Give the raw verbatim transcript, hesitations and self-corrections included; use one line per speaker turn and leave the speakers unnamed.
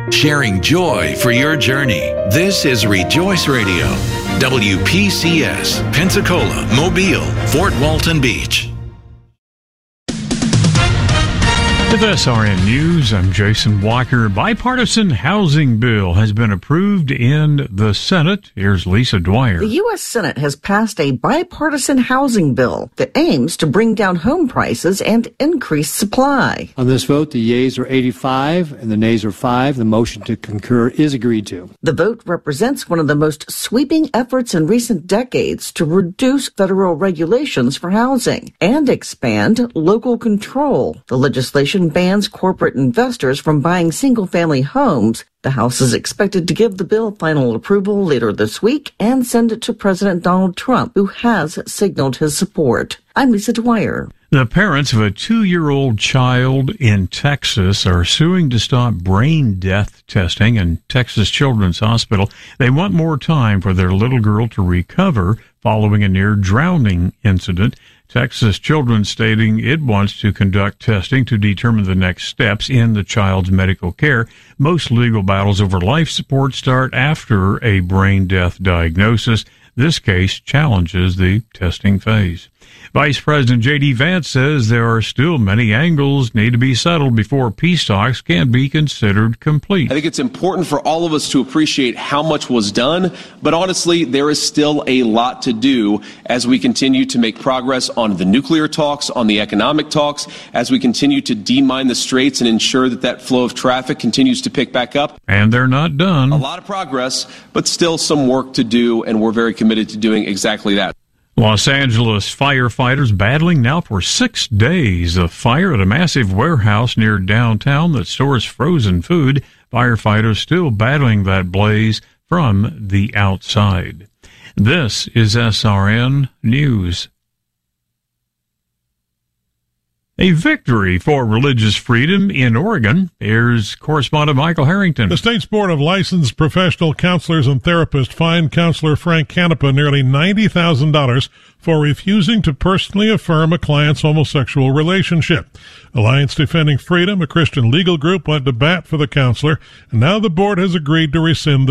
sharing joy for your journey. This is Rejoice Radio, W P C S, Pensacola, Mobile, Fort Walton Beach.
With S R N News, I'm Jason Walker. Bipartisan housing bill has been approved in the Senate. Here's Lisa Dwyer.
The U S. Senate has passed a bipartisan housing bill that aims to bring down home prices and increase supply.
On this vote, the yeas are eighty-five and the nays are five. The motion to concur is agreed to.
The vote represents one of the most sweeping efforts in recent decades to reduce federal regulations for housing and expand local control. The legislation bans corporate investors from buying single-family homes. The House is expected to give the bill final approval later this week and send it to President Donald Trump, who has signaled his support. I'm Lisa Dwyer.
The parents of a two-year-old child in Texas are suing to stop brain death testing in Texas Children's Hospital. They want more time for their little girl to recover following a near-drowning incident. Texas Children's stating it wants to conduct testing to determine the next steps in the child's medical care. Most legal battles over life support start after a brain death diagnosis. This case challenges the testing phase. Vice President J D. Vance says there are still many angles need to be settled before peace talks can be considered complete.
I think it's important for all of us to appreciate how much was done, but honestly, there is still a lot to do as we continue to make progress on the nuclear talks, on the economic talks, as we continue to demine the straits and ensure that that flow of traffic continues to pick back up.
And they're not done.
A lot of progress, but still some work to do, and we're very committed to doing exactly that.
Los Angeles firefighters battling now for six days. A fire at a massive warehouse near downtown that stores frozen food. Firefighters still battling that blaze from the outside. This is S R N News. A victory for religious freedom in Oregon. Here's correspondent Michael Harrington.
The state's Board of Licensed Professional Counselors and Therapists fined counselor Frank Canepa nearly ninety thousand dollars for refusing to personally affirm a client's homosexual relationship. Alliance Defending Freedom, a Christian legal group, went to bat for the counselor, and now the board has agreed to rescind the